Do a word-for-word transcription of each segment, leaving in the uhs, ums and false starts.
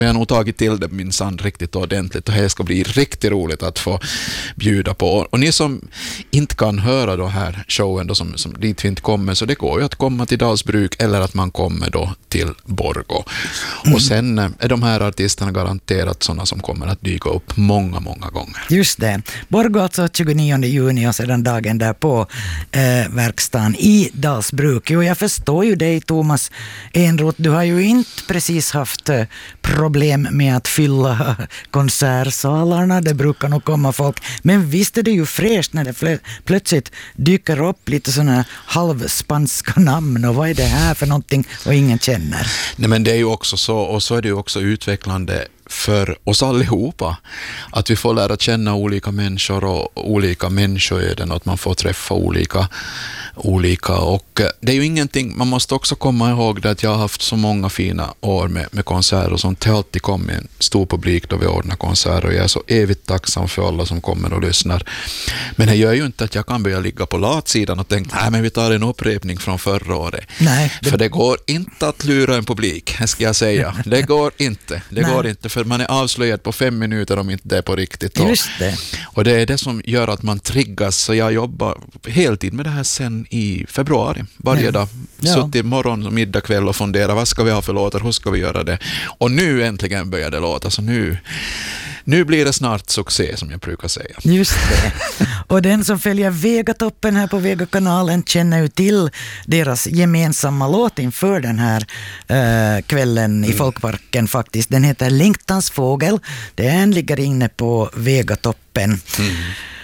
Jag har nog tagit till det minsann riktigt ordentligt och det ska bli riktigt roligt att få bjuda på. Och ni som inte kan höra då här showen då som, som dit vi inte kommer, så det går ju att komma till Dalsbruk eller att man kommer då till Borgå. Mm. Och sen är de här artisterna garanterat sådana som kommer att dyka upp många, många gånger. Just det. Borgå alltså tjugonionde juni och sedan dagen där på eh, verkstaden i Dalsbruk. Jo, jag förstår ju dig, Thomas Enroth. Du har ju inte precis haft eh, problem med att fylla konsertsalarna. Det brukar nog komma folk. Men visst är det ju fräscht när det flö- plötsligt dyker upp lite sådana halvspanska namn. Och vad är det här för någonting och ingen känner? Nej, men det är ju också så, och så är det ju också utvecklande för oss allihopa, att vi får lära känna olika människor och olika människoöden och att man får träffa olika olika och det är ju ingenting, man måste också komma ihåg det att jag har haft så många fina år med, med konserter och sånt. Det har alltid kommit en stor publik då vi ordnar konserter och jag är så evigt tacksam för alla som kommer och lyssnar. Men det gör ju inte att jag kan börja ligga på latsidan och tänka, nej men vi tar en upprepning från förra året. Nej, det... För det går inte att lura en publik, ska jag säga. Det går inte, det går inte för man är avslöjad på fem minuter om inte det är på riktigt. Och, Just det. och det är det som gör att man triggas, så jag jobbar heltid med det här sen i februari. Varje ja. dag. Ja. Suttit morgon och middag kväll och fundera, vad ska vi ha för låtar, hur ska vi göra det? Och nu äntligen börjar det låta, så nu, nu blir det snart succé som jag brukar säga. Just det. Och den som följer Vegatoppen här på Vegakanalen känner ju till deras gemensamma låt inför den här äh, kvällen mm. i Folkparken faktiskt. Den heter Längtans fågel. Den ligger inne på Vegatoppen. Mm.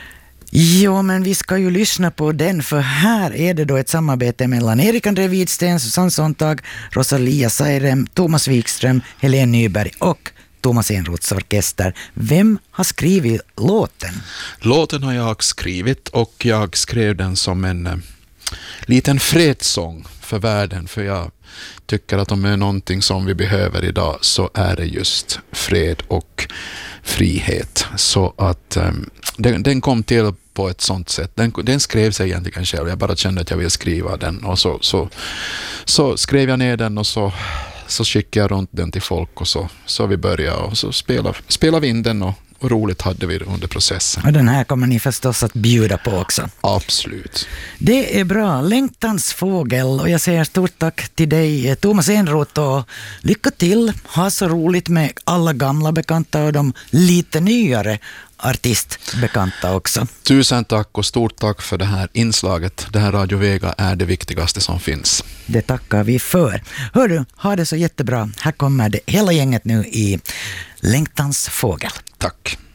Ja, men vi ska ju lyssna på den, för här är det då ett samarbete mellan Erik André Widsten, Susanne Sontag, Rosalia Sairem, Thomas Wikström, Helene Nyberg och Thomas Enroths orkester. Vem har skrivit låten? Låten har jag skrivit och jag skrev den som en eh, liten fredssång för världen, för jag tycker att om det är någonting som vi behöver idag så är det just fred och frihet. Så att eh, den, den kom till på ett sånt sätt. Den, den skrev sig egentligen själv. Jag bara kände att jag ville skriva den och så, så, så skrev jag ner den och så, så skickade jag runt den till folk och så, så vi började och så spelade, spelade vi in den och, och roligt hade vi under processen. Och den här kommer ni förstås att bjuda på också. Absolut. Det är bra. Längtans fågel, och jag säger stort tack till dig, Thomas Enroth, och lycka till. Ha så roligt med alla gamla bekanta och de lite nyare artistbekanta också. Tusen tack och stort tack för det här inslaget. Det här Radio Vega är det viktigaste som finns. Det tackar vi för. Hör du, ha det så jättebra. Här kommer det hela gänget nu i Längtans fågel. Tack.